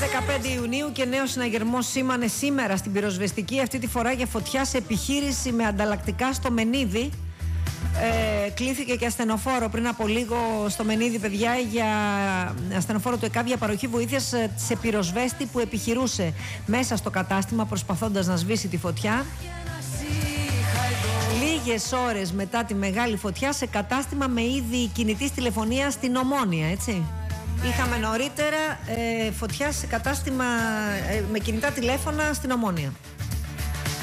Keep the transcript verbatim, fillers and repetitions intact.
δεκαπέντε Ιουνίου και νέο συναγερμός σήμανε σήμερα στην πυροσβεστική, αυτή τη φορά για φωτιά σε επιχείρηση με ανταλλακτικά στο Μενίδη. Ε, κλήθηκε και ασθενοφόρο πριν από λίγο στο Μενίδη, παιδιά, για ασθενοφόρο του ΕΚΑΒ για παροχή βοήθειας σε πυροσβέστη που επιχειρούσε μέσα στο κατάστημα προσπαθώντας να σβήσει τη φωτιά. Λίγες ώρες μετά τη μεγάλη φωτιά σε κατάστημα με είδη κινητής τηλεφωνίας στην Ομόνια, έτσι. Είχαμε νωρίτερα ε, φωτιά σε κατάστημα ε, με κινητά τηλέφωνα στην Ομόνια.